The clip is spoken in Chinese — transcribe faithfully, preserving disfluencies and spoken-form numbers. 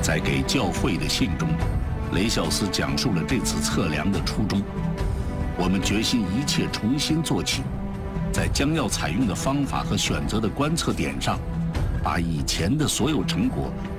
在给教会的信中，雷孝斯讲述了这次测量的初衷。我们决心一切重新做起，在将要采用的方法和选择的观测点上，把以前的所有成果